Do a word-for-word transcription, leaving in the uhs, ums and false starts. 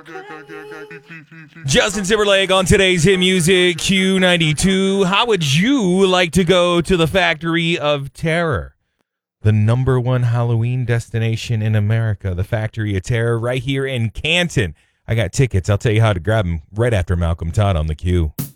Justin Timberlake on today's hit music Q ninety-two. How would you like to go to the Factory of Terror? The number one Halloween destination in America, the Factory of Terror, right here in Canton. I got tickets. I'll tell you how to grab them right after Malcolm Todd on the Q.